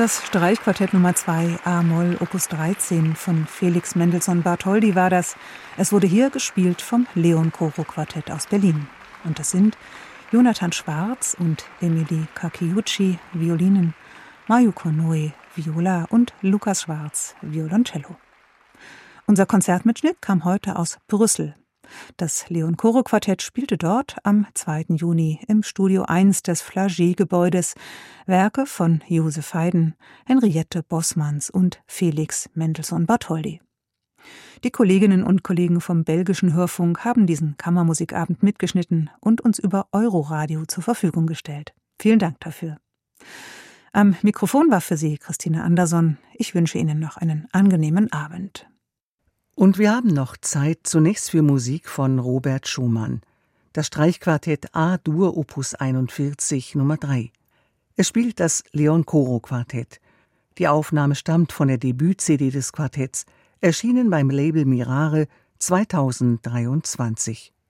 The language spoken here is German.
Das Streichquartett Nummer 2 a-Moll Opus 13 von Felix Mendelssohn Bartholdy war das. Es wurde hier gespielt vom Leon Choro Quartett aus Berlin. Und das sind Jonathan Schwarz und Emily Kakiuchi, Violinen, Mayu Konoe, Viola und Lukas Schwarz, Violoncello. Unser Konzertmitschnitt kam heute aus Brüssel. Das Leon Choro Quartett spielte dort am 2. Juni im Studio 1 des Flagey-Gebäudes Werke von Joseph Haydn, Henriette Bosmans und Felix Mendelssohn Bartholdy. Die Kolleginnen und Kollegen vom belgischen Hörfunk haben diesen Kammermusikabend mitgeschnitten und uns über Euroradio zur Verfügung gestellt. Vielen Dank dafür. Am Mikrofon war für Sie Christine Anderson. Ich wünsche Ihnen noch einen angenehmen Abend. Und wir haben noch Zeit zunächst für Musik von Robert Schumann. Das Streichquartett A-Dur Opus 41 Nummer 3. Es spielt das Leon Choro Quartett. Die Aufnahme stammt von der Debüt-CD des Quartetts, erschienen beim Label Mirare 2023.